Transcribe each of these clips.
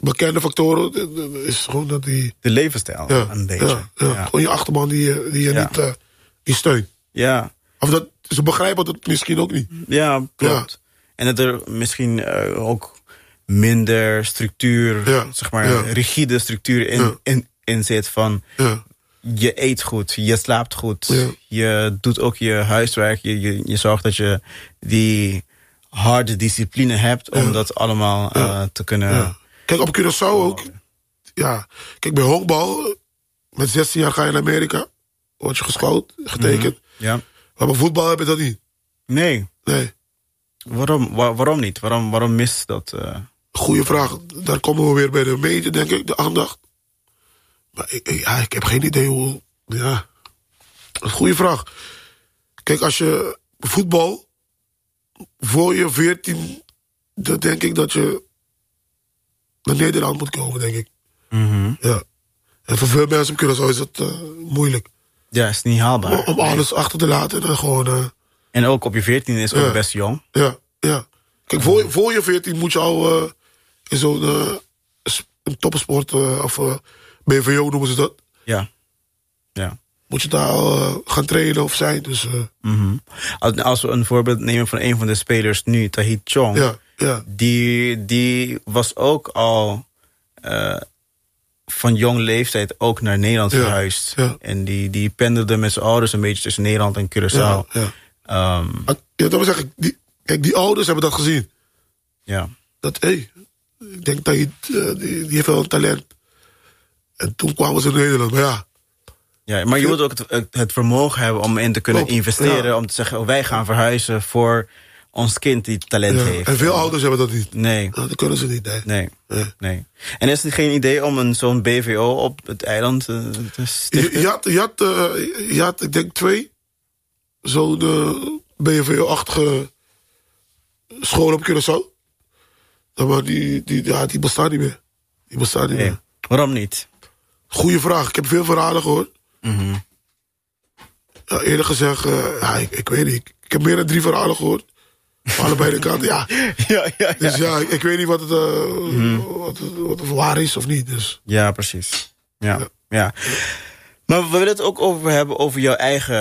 bekende factoren is gewoon dat die... De levensstijl, een beetje. Ja. Gewoon je achterban die je niet steunt. Ja. Of dat, ze begrijpen dat misschien ook niet. Ja, klopt. Ja. En dat er misschien ook minder structuur, zeg maar, rigide structuur in zit van... Je eet goed, je slaapt goed, je doet ook je huiswerk. Je zorgt dat je die harde discipline hebt om dat allemaal te kunnen... Ja. Kijk, op Curaçao ook. Ja, kijk, bij honkbal, met 16 jaar ga je naar Amerika. Word je gescout, getekend. Ja. Maar bij voetbal heb je dat niet. Nee. Waarom niet? Waarom mist dat? Goeie vraag. Daar komen we weer bij de media, denk ik, de aandacht. Maar ik heb geen idee hoe... Ja, een goede vraag. Kijk, als je voetbal... Voor je 14... Dan denk ik dat je... naar Nederland moet komen, denk ik. Mm-hmm. Ja. En voor veel mensen op Curaçao is het moeilijk. Ja, is niet haalbaar. Om alles achter te laten en gewoon... En ook op je 14 is ook best jong. Ja. Kijk, voor je 14 moet je al in zo'n een topsport of BVO noemen ze dat. Ja. Moet je daar al gaan trainen of zijn. Dus, Als we een voorbeeld nemen van een van de spelers nu, Tahith Chong. Ja. Die was ook al van jong leeftijd ook naar Nederland verhuisd. Ja. En die pendelde met zijn ouders een beetje tussen Nederland en Curaçao. Dat wil zeggen, die ouders hebben dat gezien. Ja. Dat, ik denk dat die heeft wel een talent. En toen kwamen ze in Nederland, maar ja. Ja, maar je moet ook het vermogen hebben om in te kunnen investeren. Om te zeggen, wij gaan verhuizen voor ons kind die talent heeft. En veel ouders hebben dat niet. Nee. Nou, dat kunnen ze niet, nee. En is het geen idee om zo'n BVO op het eiland te stichten? Je had, ik denk 2... zo'n BVO-achtige school op Curaçao. Maar die bestaat niet meer. Meer. Waarom niet? Goeie vraag. Ik heb veel verhalen gehoord. Mm-hmm. Ja, eerlijk gezegd, ik weet niet. Ik heb meer dan 3 verhalen gehoord. Van allebei de kanten, ja. Dus ik weet niet wat het waar is of niet. Dus. Ja, precies. Ja. Maar we willen het ook over hebben over jouw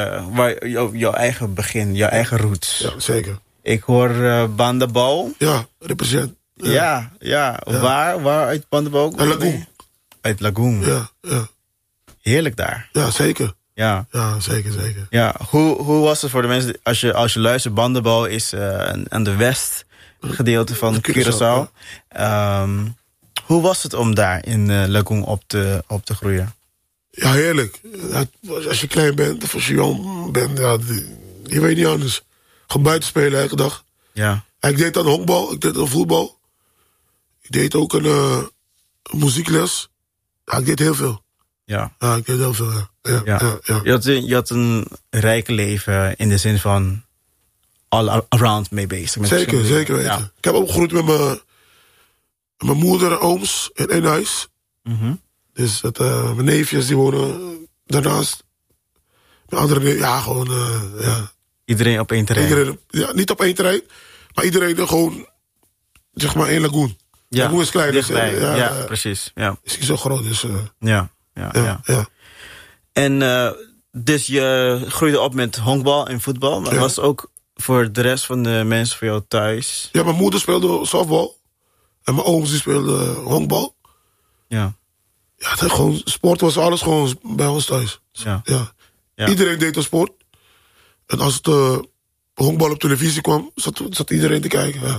eigen begin, jouw eigen roots. Ja, zeker. Ik hoor Bandabau. Ja, represent. Ja. Waar uit Bandabau? Uit Lagoon. Uit Lagoon. Ja. Heerlijk daar. Ja, zeker. Ja, zeker. Ja, hoe was het voor de mensen, als je luistert, Bandabau is aan de westgedeelte van Curaçao. Hoe was het om daar in Lagoon op te groeien? Ja, heerlijk. Als je klein bent of als je jong bent, je weet niet anders. Gewoon buiten spelen elke dag. Ja. Ik deed dan honkbal, ik deed dan voetbal. Ik deed ook een muziekles. Ja, ik deed heel veel. Ja, ik deed heel veel, ja. Je had een rijk leven in de zin van all around mee bezig. Zeker weten. Ja. Ik heb opgegroeid met mijn moeder en ooms in één huis. Mm-hmm. Dus mijn neefjes die wonen daarnaast. Mijn andere gewoon, Iedereen op één terrein? Niet op één terrein, maar iedereen gewoon, zeg maar, één Lagoon. Ja, Lagoon is klein. Dus, precies. Ja. Is niet zo groot, dus... Ja. En dus je groeide op met honkbal en voetbal, maar was het ook voor de rest van de mensen voor jou thuis? Ja, mijn moeder speelde softbal. En mijn ooms die speelden honkbal. Ja. Ja, gewoon, sport was alles gewoon bij ons thuis. Ja. Iedereen deed een sport. En als het honkbal op televisie kwam, zat iedereen te kijken.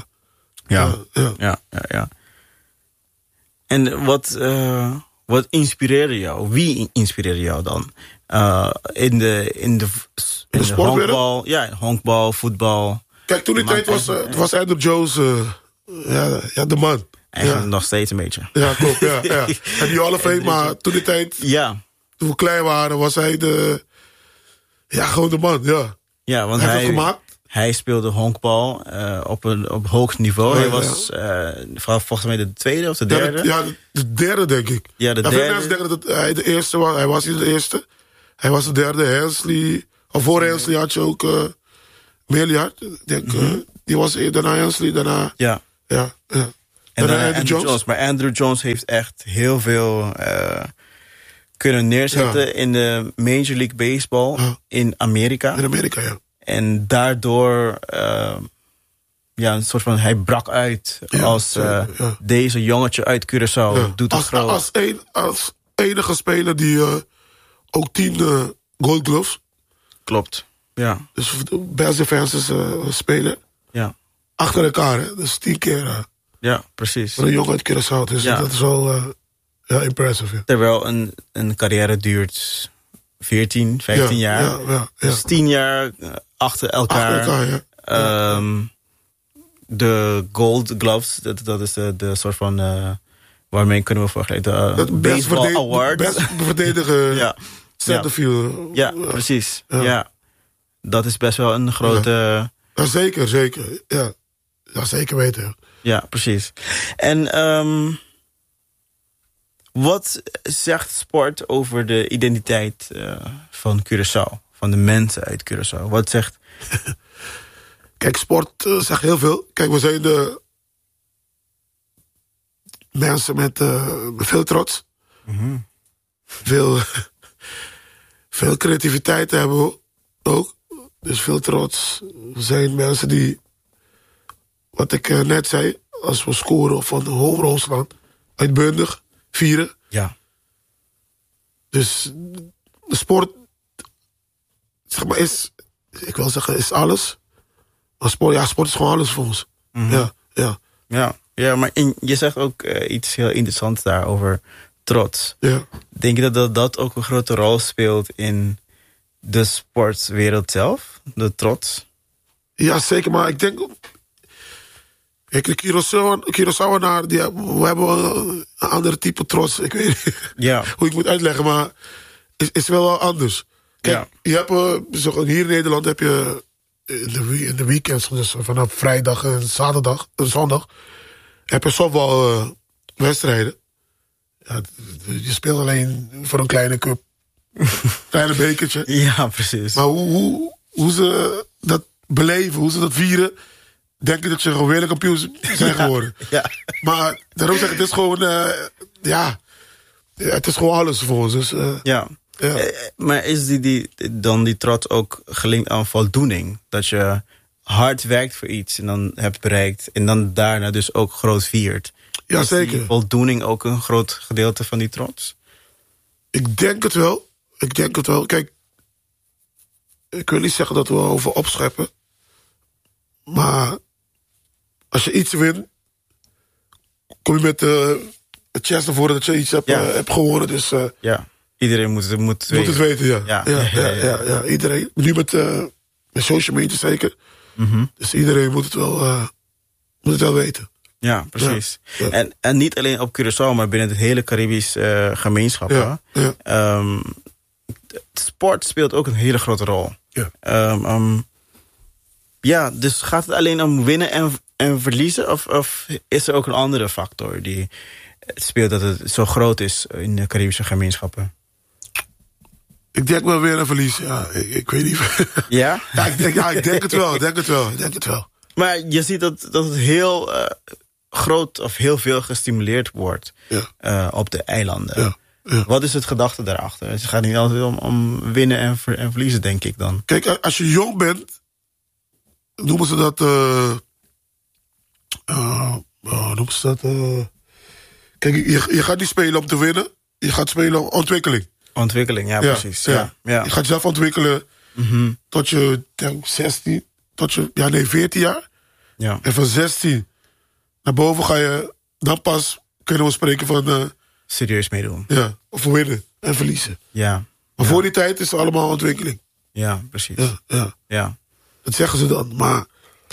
Ja. En wat inspireerde jou? Wie inspireerde jou dan? In de honkbal, honkbal, voetbal. Kijk, toen die tijd was Andrew Jones de man. Eigenlijk nog steeds een beetje. Ja, klopt. Ja. En die Hall of Fame, maar toen die tijd, toen we klein waren, was hij gewoon de man, ja. Ja, want hij speelde honkbal op hoog niveau. Hij was volgens mij de tweede of de derde? De derde, denk ik. Ja, de derde. Veel mensen denken dat hij de eerste was. Hij was niet de eerste. Hij was de derde. Hensley. Of voor Hensley had je ook Milliard. Die was daarna Hensley, daarna... Ja. En dan Andrew Jones. Maar Andrew Jones heeft echt heel veel kunnen neerzetten in de Major League Baseball in Amerika. In Amerika, ja. En daardoor, een soort van, hij brak uit als deze jongetje uit Curaçao. Doet het groot. Als enige speler die ook 10 Gold Gloves. Klopt, ja. Dus best defensive speler. Ja. Achter elkaar, hè. Dus 10 keer. Ja, precies. Voor een jongen uit Curaçao. Dus dat is wel impressive. Ja. Terwijl een carrière duurt 14, 15 jaar. Ja. Dus 10 jaar achter elkaar. De Gold Gloves, dat is de soort van... waarmee kunnen we vergelijken? De Baseball Award. Best verdediger centerfield. Ja, precies. Ja. Dat is best wel een grote... Ja, zeker. Ja, zeker weten. Ja, precies. En wat zegt sport over de identiteit van Curaçao? Van de mensen uit Curaçao? Wat zegt... Kijk, sport zegt heel veel. Kijk, we zijn de mensen met veel trots. Mm-hmm. Veel creativiteit hebben we ook. Dus veel trots. We zijn mensen die, wat ik net zei, als we scoren of van de home run slaan, uitbundig vieren. Ja. Dus de sport, zeg maar, ik wil zeggen, is alles. Maar sport is gewoon alles voor ons. Mm-hmm. Ja, maar je zegt ook iets heel interessants daar over trots. Ja. Denk je dat ook een grote rol speelt in de sportwereld zelf? De trots? Ja, zeker. Maar ik denk... Kijk, de Curaçaoenaar, we hebben een andere type trots. Ik weet niet hoe ik moet uitleggen, maar is wel anders. Kijk, je hebt, hier in Nederland heb je in de weekends, dus vanaf vrijdag en zaterdag en zondag, heb je softbal wedstrijden. Ja, je speelt alleen voor een kleine cup. Kleine bekertje. Ja, precies. Maar hoe ze dat beleven, hoe ze dat vieren, denk ik dat ze gewoon wereldkampioen zijn geworden. Ja. Maar daarom zeg ik, het is gewoon, het is gewoon alles voor ons. Dus, ja. Maar is die trots ook gelinkt aan voldoening? Dat je hard werkt voor iets en dan hebt bereikt en dan daarna dus ook groot viert. Ja, is zeker. Die voldoening ook een groot gedeelte van die trots? Ik denk het wel. Kijk, ik wil niet zeggen dat we over opscheppen. Maar als je iets wint, kom je met het chest naar voren dat je iets hebt gewonnen. Dus, iedereen moet het weten. Ja. Iedereen. Nu met social media zeker. Mm-hmm. Dus iedereen moet het wel weten. Ja, precies. Ja. En niet alleen op Curaçao, maar binnen het hele Caribisch gemeenschap. Sport speelt ook een hele grote rol. Ja. Dus gaat het alleen om winnen en verliezen? Of is er ook een andere factor die speelt dat het zo groot is in de Caribische gemeenschappen? Ik denk wel weer een verlies. Ja, ik weet niet. Ja? Ik denk het wel. Maar je ziet dat het heel groot of heel veel gestimuleerd wordt op de eilanden. Ja. Wat is het gedachte daarachter? Het gaat niet altijd om winnen en verliezen, denk ik dan. Kijk, als je jong bent, noemen ze dat... Kijk, je gaat niet spelen om te winnen. Je gaat spelen om ontwikkeling. Ontwikkeling, ja, precies. Ja. Je gaat jezelf ontwikkelen tot je 16, 14 jaar. Ja. En van 16 naar boven ga je... Dan pas kunnen we spreken van... serieus meedoen. Ja, of winnen en verliezen. Ja. Maar voor die tijd is het allemaal ontwikkeling. Ja, precies. Ja. Dat zeggen ze dan, maar...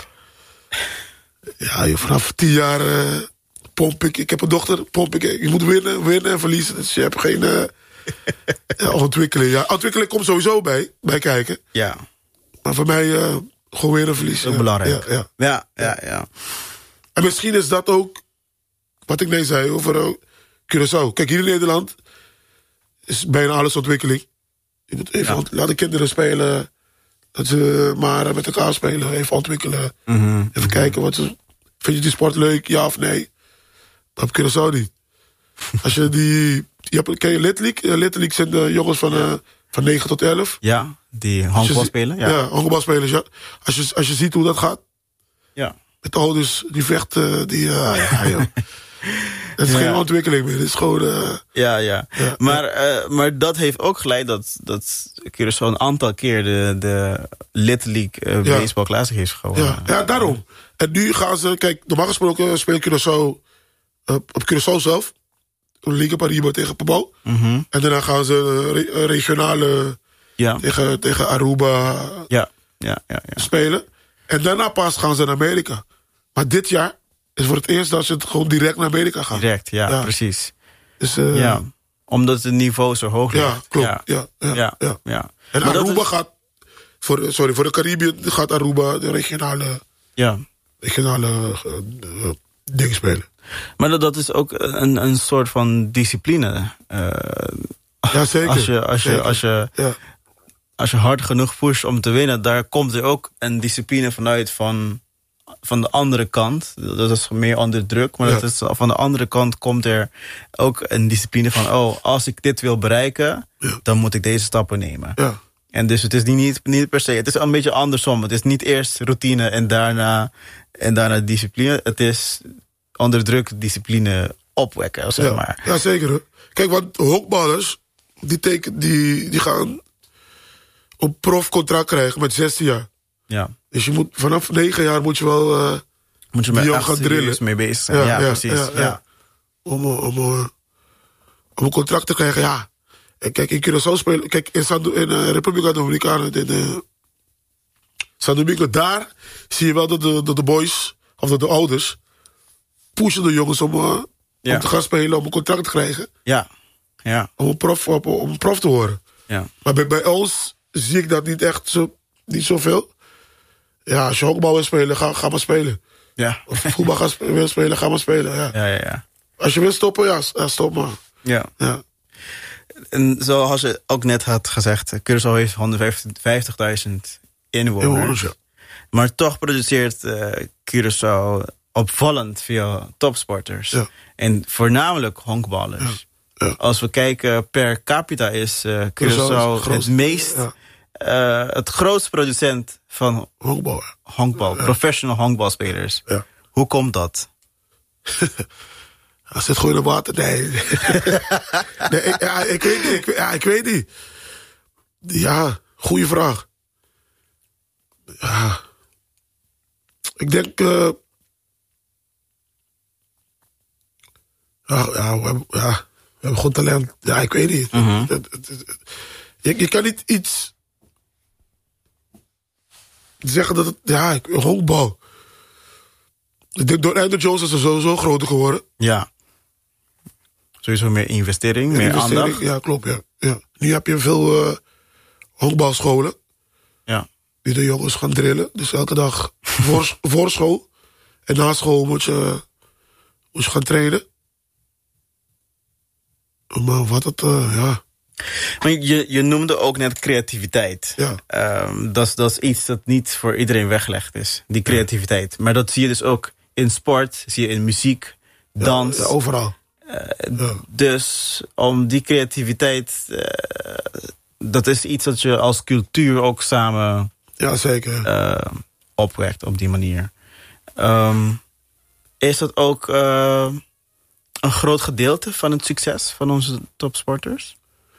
Ja, vanaf 10 jaar pomp ik. Ik heb een dochter, pomp ik. Je moet winnen en verliezen. Dus je hebt geen ontwikkeling. Ja, ontwikkeling komt sowieso bij kijken. Ja. Maar voor mij gewoon winnen en verliezen. Dat is belangrijk. Ja. En misschien is dat ook wat ik net zei over Curaçao. Kijk, hier in Nederland is bijna alles ontwikkeling. Je moet even laten kinderen spelen. Dat ze maar met elkaar spelen. Even ontwikkelen. Mm-hmm. Even kijken. Vind je die sport leuk? Ja of nee? Op Curaçao niet. Als je ken je Little League? Little League zijn de jongens van 9 tot 11. Ja, die honkbal spelen. Ja, honkbalspelers, ja. Als je ziet hoe dat gaat. Ja. Met de ouders, die vechten, joh. Het is geen ontwikkeling meer, het is gewoon... Ja. Maar dat heeft ook geleid dat Curaçao een aantal keer de Little League Baseball Classic heeft gewonnen. Ja, daarom. En nu gaan ze... Kijk, normaal gesproken speelt Curaçao op Curaçao zelf. Liga Paribas tegen Pabau. Mm-hmm. En daarna gaan ze regionale tegen Aruba spelen. En daarna pas gaan ze naar Amerika. Maar dit jaar is voor het eerst dat ze het gewoon direct naar Amerika gaan. Direct, ja. Precies. Dus, omdat het niveau zo hoog ligt. Ja, klopt. Ja. En maar Aruba gaat... Voor de Caribiën gaat Aruba de regionale dingen spelen. Maar dat is ook een soort van discipline. Ja, zeker. Als je hard genoeg pusht om te winnen, daar komt er ook een discipline vanuit van de andere kant. Dat is meer onder druk, maar dat is, van de andere kant komt er ook een discipline van... als ik dit wil bereiken, dan moet ik deze stappen nemen. Ja. En dus het is niet per se... Het is een beetje andersom. Het is niet eerst routine en daarna discipline. Het is onder druk discipline opwekken, zeg maar. Ja, zeker. Hoor. Kijk, want honkballers, die gaan een profcontract krijgen met 16 jaar. Ja. Dus je moet vanaf 9 jaar moet je wel moet je die jongen gaan drillen. Mee bezig zijn. Ja, precies. Ja. Om een contract te krijgen, ja. En kijk, in Curaçao spelen... Kijk, in Republica Dominicana, San Domingo, daar zie je wel dat de boys, of dat de ouders, pushen de jongens om te gaan spelen, om een contract te krijgen. Ja. Om een prof te worden. Ja. Maar bij ons zie ik dat niet zoveel. Ja, als je honkbal wil spelen, ga maar spelen. Ja. Of voetbal wil spelen, ga maar spelen. Ja. Als je wil stoppen, stop maar. Ja. En zoals je ook net had gezegd, Curaçao heeft 150.000 inwoners. Ja. Maar toch produceert Curaçao opvallend veel topsporters. Ja. En voornamelijk honkballers. Ja. Als we kijken per capita is Curaçao het meest... het grootste producent van honkbal, professional honkbalspelers. Ja. Hoe komt dat? Als het gewoon in water... Nee. Ik weet niet. Ja, goede vraag. Ja. Ik denk... we hebben gewoon talent. Ja, ik weet niet. Mm-hmm. Je kan niet iets... zeggen dat het... honkbal. Ik denk door Andrew Jones is er sowieso groter geworden. Ja. Sowieso meer investering, meer aandacht. Ja, klopt, ja. Nu heb je veel honkbalscholen. Ja. Die de jongens gaan drillen. Dus elke dag voor school. En na school moet je gaan trainen. Maar wat het, Maar je noemde ook net creativiteit. Ja. Dat is iets dat niet voor iedereen weggelegd is. Die creativiteit. Maar dat zie je dus ook in sport, zie je in muziek, dans. Ja, overal. Dus om die creativiteit... dat is iets dat je als cultuur ook samen... Ja, zeker. Opwekt op die manier. Is dat ook een groot gedeelte van het succes van onze topsporters?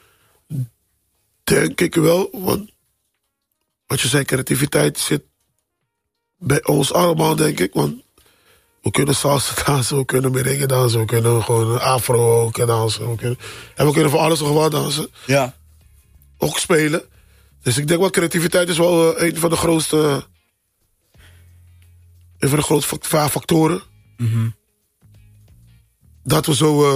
Denk ik wel, want wat je zei, creativiteit zit bij ons allemaal, denk ik. Want we kunnen salsa dansen, we kunnen merengue dansen, we kunnen gewoon afro dansen. We kunnen voor alles nog wat dansen. Ja. Ook spelen. Dus ik denk wel, creativiteit is wel een van de grootste factoren. Mm-hmm. Dat we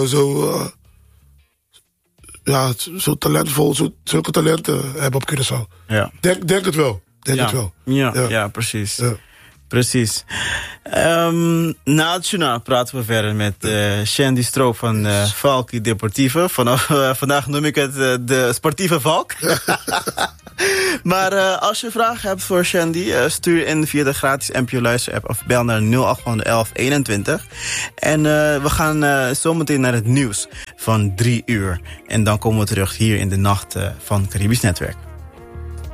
zo talentvol, zulke talenten hebben op Curaçao. Ja. Denk het wel. Ja, precies. Ja. Precies. Na het journaal praten we verder met Shandy Stroop van Valky Deportivo. Vandaag noem ik het de sportieve valk. Maar als je vragen hebt voor Shandy, stuur in via de gratis NPO Luister app of bel naar 0811 21. En we gaan zometeen naar het nieuws van 3 uur. En dan komen we terug hier in de nacht van Caribisch Netwerk.